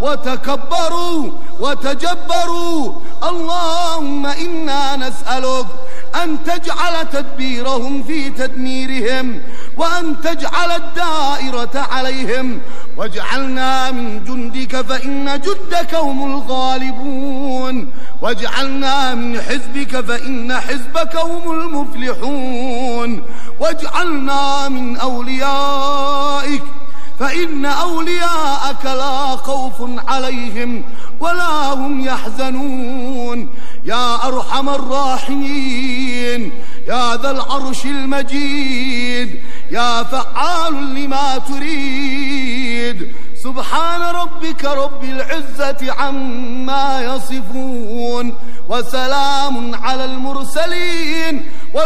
وتكبروا وتجبروا. اللهم إنا نسألك أن تجعل تدبيرهم في تدميرهم، وأن تجعل الدائرة عليهم، واجعلنا من جندك فإن جندك هم الغالبون، واجعلنا من حزبك فإن حزبك هم المفلحون، واجعلنا من أوليائك فإن أولياءك لا خوف عليهم ولا هم يحزنون. يا أرحم الراحمين، يا ذا العرش المجيد، يا فعال لما تريد. سبحان ربك رب العزة عما يصفون، وسلام على المرسلين.